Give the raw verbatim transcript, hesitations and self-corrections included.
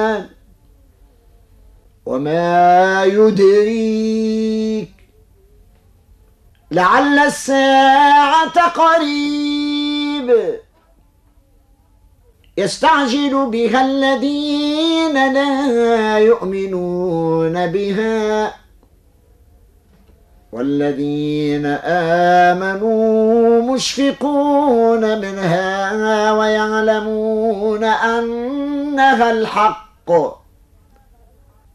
وما يدريك لعل الساعة قريب يستعجل بها الذين لا يؤمنون بها والذين آمنوا مشفقون منها ويعلمون أنها الحق